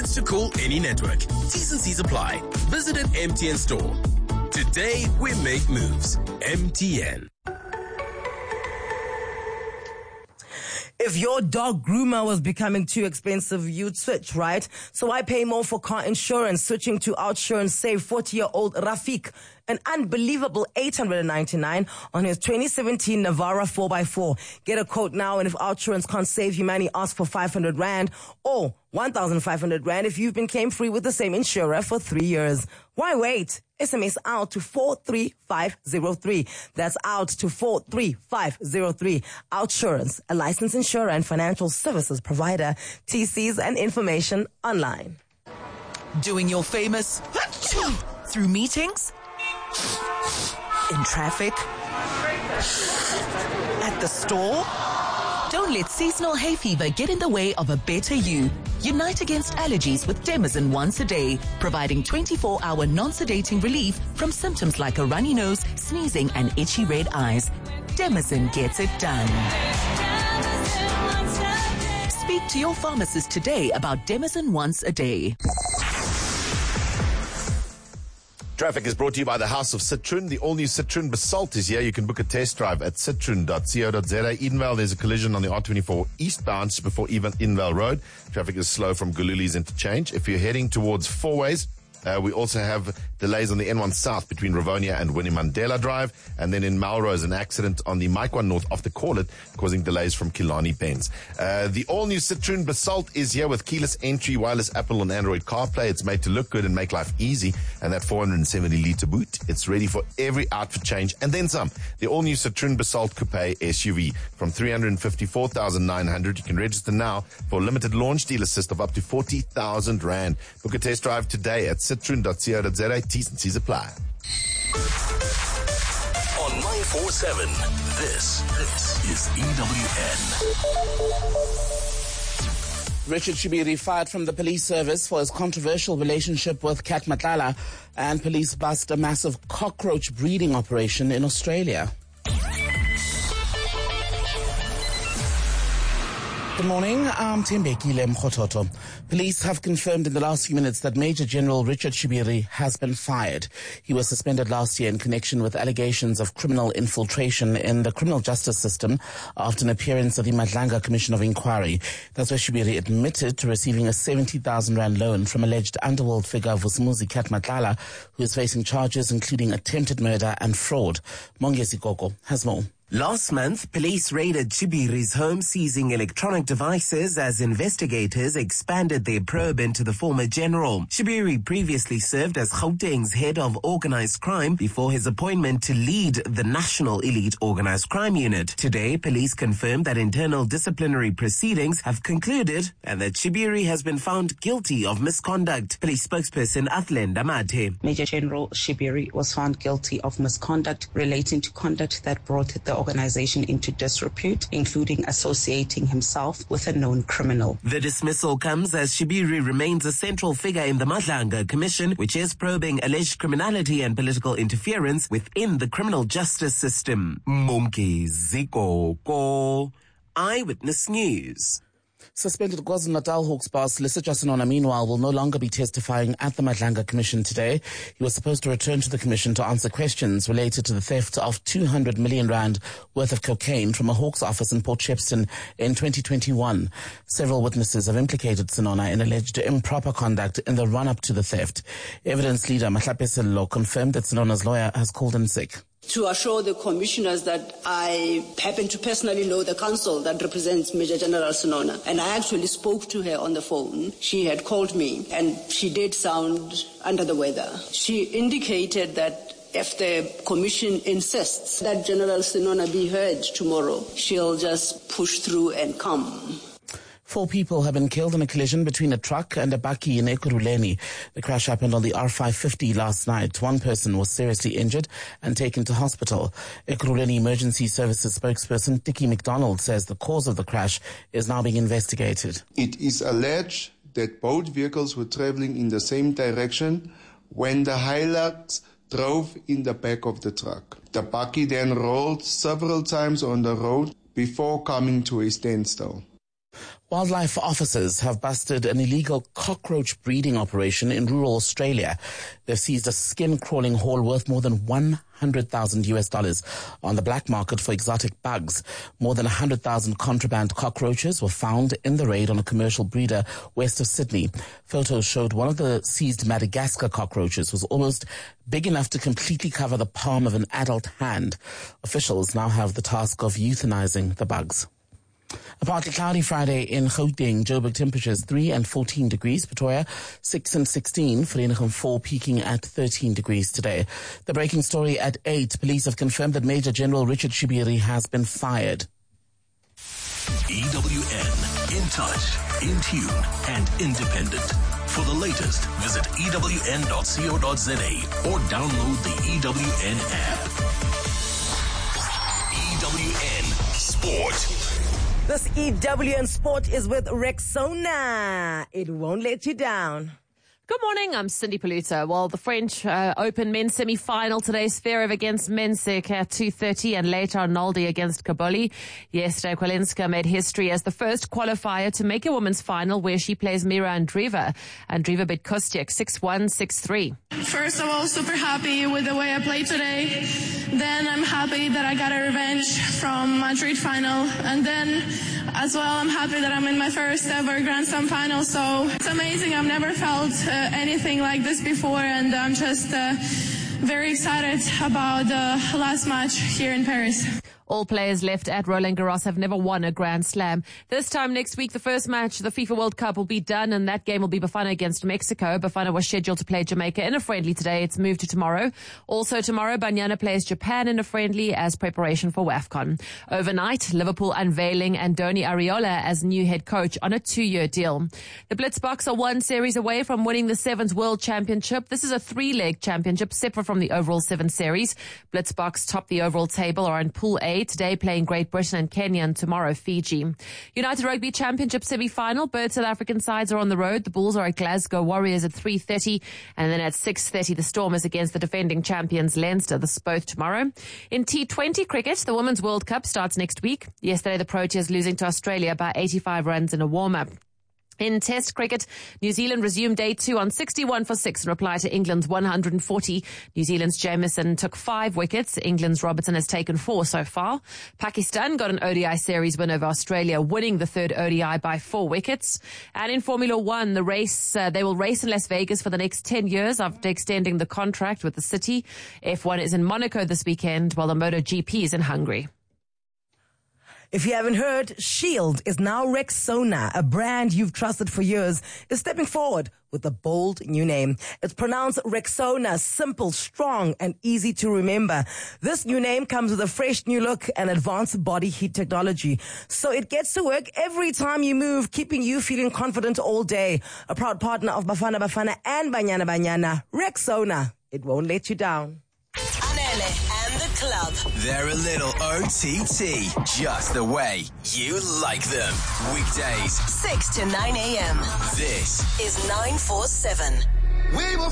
minutes to call any network. T's and C's apply. Visit an MTN store. Today we make moves. MTN. If your dog groomer was becoming too expensive, you'd switch, right? So why pay more for car insurance? Switching to Outsurance save 40-year-old Rafiq an unbelievable $899 on his 2017 Navara 4x4. Get a quote now, and if Outsurance can't save you money, ask for 500 Rand or 1,500 Rand if you've been claim-free with the same insurer for 3 years. Why wait? SMS out to 43503. That's out to 43503. Outsurance, a licensed insurer and financial services provider. TCs and information online. Doing your famous through meetings, in traffic, at the store. Don't let seasonal hay fever get in the way of a better you. Unite against allergies with Demazin once a day, providing 24-hour non-sedating relief from symptoms like a runny nose, sneezing, and itchy red eyes. Demazin gets it done. Speak to your pharmacist today about Demazin once a day. Traffic is brought to you by the House of Citroen. The all-new Citroen Basalt is here. You can book a test drive at citroen.co.za. Edenvale, there's a collision on the R24 eastbound just before Edenvale Road. Traffic is slow from Gululi's interchange. If you're heading towards Fourways, we also have delays on the N1 South between Ravonia and Winnie Mandela Drive. And then in Melrose, an accident on the Mike 1 North off the Corlet, causing delays from Killarney Benz. The all-new Citroen Basalt is here with keyless entry, wireless Apple and Android CarPlay. It's made to look good and make life easy. And that 470-litre boot, it's ready for every outfit change and then some. The all-new Citroen Basalt Coupe SUV from 354,900. You can register now for a limited launch deal assist of up to 40,000 Rand. Book a test drive today at citroen.co.za. T's and C's apply. On 947, this is EWN. Richard Shibiri fired from the police service for his controversial relationship with Kat Matlala, and police bust a massive cockroach breeding operation in Australia. Good morning, I'm Tembekile Mkhototo. Police have confirmed in the last few minutes that Major General Richard Shibiri has been fired. He was suspended last year in connection with allegations of criminal infiltration in the criminal justice system after an appearance at the Madlanga Commission of Inquiry. That's where Shibiri admitted to receiving a 70,000 Rand loan from alleged underworld figure Vusumuzi Kat Matlala, who is facing charges including attempted murder and fraud. Mongesi Koko has more. Last month, police raided Shibiri's home, seizing electronic devices as investigators expanded their probe into the former general. Shibiri previously served as Gauteng's head of organized crime before his appointment to lead the National Elite Organized Crime Unit. Today, police confirmed that internal disciplinary proceedings have concluded and that Shibiri has been found guilty of misconduct. Police spokesperson Athlen Damate. Major General Shibiri was found guilty of misconduct relating to conduct that brought the organization into disrepute, including associating himself with a known criminal. The dismissal comes as Shibiri remains a central figure in the Madlanga Commission, which is probing alleged criminality and political interference within the criminal justice system. Mumki Zikoko, Eyewitness News. Suspended KwaZulu-Natal Hawks boss Lesotho Senona, meanwhile, will no longer be testifying at the Madlanga Commission today. He was supposed to return to the Commission to answer questions related to the theft of 200 million Rand worth of cocaine from a Hawks office in Port Shepstone in 2021. Several witnesses have implicated Senona in alleged improper conduct in the run-up to the theft. Evidence leader Mahlape Sello confirmed that Senona's lawyer has called in sick. To assure the commissioners that I happen to personally know the counsel that represents Major General Senona, and I actually spoke to her on the phone. She had called me and she did sound under the weather. She indicated that if the commission insists that General Senona be heard tomorrow, she'll just push through and come. 4 people have been killed in a collision between a truck and a bakkie in Ekurhuleni. The crash happened on the R550 last night. 1 person was seriously injured and taken to hospital. Ekurhuleni Emergency Services spokesperson Dickie McDonald says the cause of the crash is now being investigated. It is alleged that both vehicles were traveling in the same direction when the Hilux drove in the back of the truck. The bakkie then rolled several times on the road before coming to a standstill. Wildlife officers have busted an illegal cockroach breeding operation in rural Australia. They've seized a skin-crawling haul worth more than $100,000 on the black market for exotic bugs. More than 100,000 contraband cockroaches were found in the raid on a commercial breeder west of Sydney. Photos showed one of the seized Madagascar cockroaches was almost big enough to completely cover the palm of an adult hand. Officials now have the task of euthanizing the bugs. A partly cloudy Friday in Gauteng. Joburg temperatures 3 and 14 degrees. Pretoria 6 and 16. Vereeniging 4 peaking at 13 degrees today. The breaking story at 8. Police have confirmed that Major General Richard Shibiri has been fired. EWN, in touch, in tune, and independent. For the latest, visit ewn.co.za or download the EWN app. EWN Sport. This EWN Sport is with Rexona. It won't let you down. Good morning, I'm Cindy Paluto. Well, the French Open men's semi-final today, Zverev against Mensik at 2:30 and later Arnoldi against Kaboli. Yesterday, Kwiatkowska made history as the first qualifier to make a women's final where she plays Mira Andreeva. Andreeva beat Kostyuk 6-1, 6-3. First of all, super happy with the way I played today. Then I'm happy that I got a revenge from Madrid final. And then as well, I'm happy that I'm in my first ever Grand Slam final. So it's amazing. I've never felt anything like this before, and I'm just very excited about the last match here in Paris. All players left at Roland Garros have never won a Grand Slam. This time next week, the first match of the FIFA World Cup will be done, and that game will be Bafana against Mexico. Bafana was scheduled to play Jamaica in a friendly today. It's moved to tomorrow. Also tomorrow, Banyana plays Japan in a friendly as preparation for WAFCON. Overnight, Liverpool unveiling Andoni Areola as new head coach on a 2-year deal. The Blitzboks are one series away from winning the Sevens World Championship. This is a 3-leg championship separate from the overall 7 series. Blitzboks top the overall table are in Pool A. Today playing Great Britain and Kenya, and tomorrow Fiji. United Rugby Championship semi-final. Both South African sides are on the road. The Bulls are at Glasgow Warriors at 3:30, and then at 6:30 the Stormers against the defending champions Leinster. This is both tomorrow. In T20 cricket, the Women's World Cup starts next week. Yesterday the Proteas losing to Australia by 85 runs in a warm-up. In Test cricket, New Zealand resumed day 2 on 61 for 6 in reply to England's 140. New Zealand's Jamieson took 5 wickets. England's Robertson has taken 4 so far. Pakistan got an ODI series win over Australia, winning the third ODI by 4 wickets. And in Formula 1, the race, they will race in Las Vegas for the next 10 years after extending the contract with the city. F1 is in Monaco this weekend, while the MotoGP is in Hungary. If you haven't heard, Shield is now Rexona, a brand you've trusted for years, is stepping forward with a bold new name. It's pronounced Rexona, simple, strong, and easy to remember. This new name comes with a fresh new look and advanced body heat technology. So it gets to work every time you move, keeping you feeling confident all day. A proud partner of Bafana Bafana and Banyana Banyana, Rexona. It won't let you down. Club. They're a little OTT, just the way you like them. Weekdays, 6 to 9 a.m. This is 947. We will